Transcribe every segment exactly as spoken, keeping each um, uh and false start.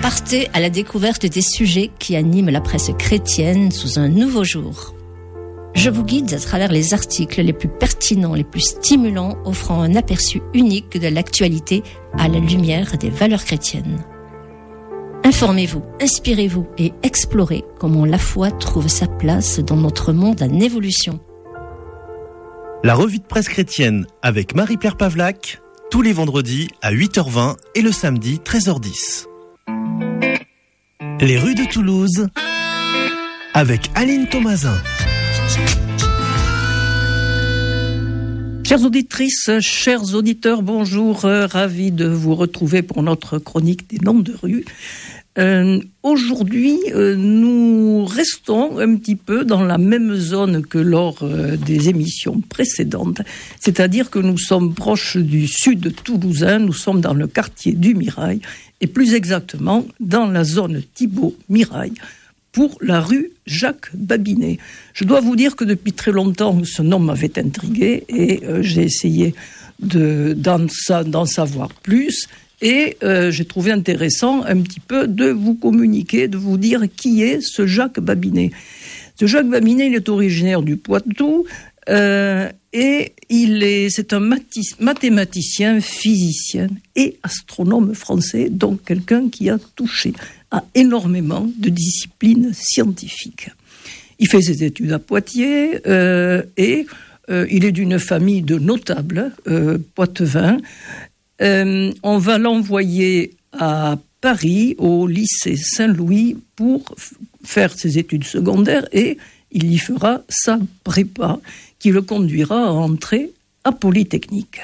Partez à la découverte des sujets qui animent la presse chrétienne sous un nouveau jour. Je vous guide à travers les articles les plus pertinents, les plus stimulants, offrant un aperçu unique de l'actualité à la lumière des valeurs chrétiennes. Informez-vous, inspirez-vous et explorez comment la foi trouve sa place dans notre monde en évolution. La revue de presse chrétienne avec Marie-Pierre Pavlac, tous les vendredis à huit heures vingt et le samedi treize heures dix. Les rues de Toulouse avec Aline Thomasin. Chères auditrices, chers auditeurs, bonjour, euh, ravi de vous retrouver pour notre chronique des noms de rues. Euh, aujourd'hui, euh, nous restons un petit peu dans la même zone que lors euh, des émissions précédentes, c'est-à-dire que nous sommes proches du sud toulousain, nous sommes dans le quartier du Mirail, et plus exactement dans la zone Thibault-Mirail, pour la rue Jacques Babinet. Je dois vous dire que depuis très longtemps, ce nom m'avait intrigué et euh, j'ai essayé de, d'en, d'en savoir plus. Et euh, j'ai trouvé intéressant un petit peu de vous communiquer, de vous dire qui est ce Jacques Babinet. Ce Jacques Babinet, il est originaire du Poitou euh, et il est, c'est un mathis, mathématicien, physicien et astronome français, donc quelqu'un qui a touché à énormément de disciplines scientifiques. Il fait ses études à Poitiers euh, et euh, il est d'une famille de notables euh, poitevins. Euh, on va l'envoyer à Paris, au lycée Saint-Louis, pour f- faire ses études secondaires et il y fera sa prépa qui le conduira à entrer à Polytechnique.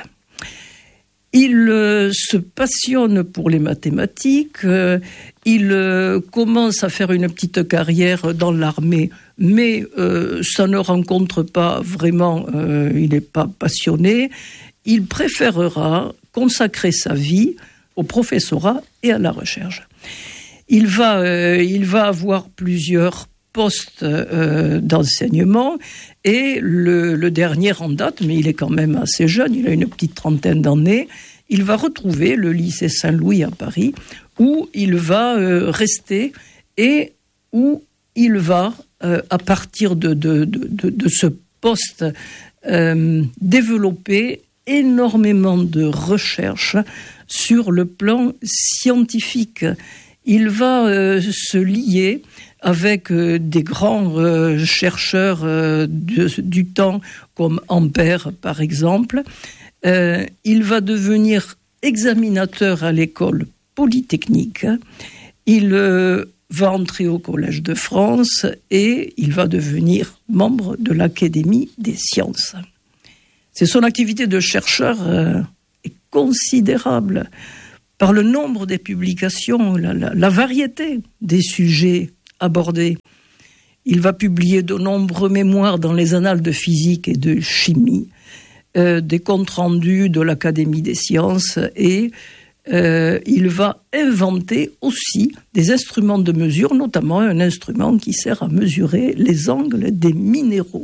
Il euh, se passionne pour les mathématiques, euh, il euh, commence à faire une petite carrière dans l'armée, mais euh, ça ne rencontre pas vraiment, euh, il n'est pas passionné. Il préférera consacrer sa vie au professorat et à la recherche. Il va, euh, il va avoir plusieurs postes euh, d'enseignement et le, le dernier en date, mais il est quand même assez jeune, il a une petite trentaine d'années, il va retrouver le lycée Saint-Louis à Paris où il va euh, rester et où il va, euh, à partir de, de, de, de, de ce poste, euh, développer énormément de recherches sur le plan scientifique. Il va euh, se lier avec euh, des grands euh, chercheurs euh, de, du temps, comme Ampère par exemple. Euh, il va devenir examinateur à l'école polytechnique. Il euh, va entrer au Collège de France et il va devenir membre de l'Académie des sciences. C'est son activité de chercheur euh, est considérable par le nombre des publications, la, la, la variété des sujets abordés. Il va publier de nombreux mémoires dans les annales de physique et de chimie, euh, des comptes rendus de l'Académie des sciences et euh, il va inventer aussi des instruments de mesure, notamment un instrument qui sert à mesurer les angles des minéraux.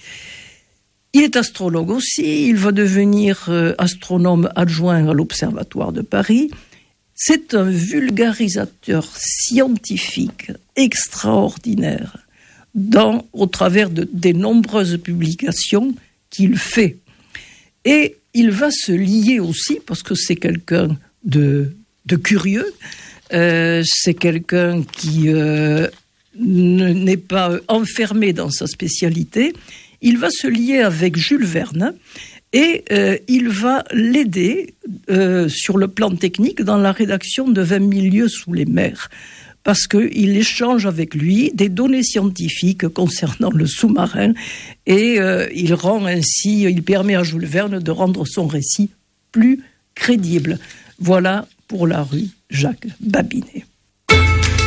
Il est astrologue aussi, il va devenir euh, astronome adjoint à l'Observatoire de Paris. C'est un vulgarisateur scientifique extraordinaire dans, au travers de, des nombreuses publications qu'il fait. Et il va se lier aussi, parce que c'est quelqu'un de, de curieux, euh, c'est quelqu'un qui euh, ne, n'est pas enfermé dans sa spécialité. Il va se lier avec Jules Verne et euh, il va l'aider euh, sur le plan technique dans la rédaction de vingt mille lieues sous les mers, parce qu'il échange avec lui des données scientifiques concernant le sous-marin et euh, il rend ainsi, il permet à Jules Verne de rendre son récit plus crédible. Voilà pour la rue Jacques Babinet.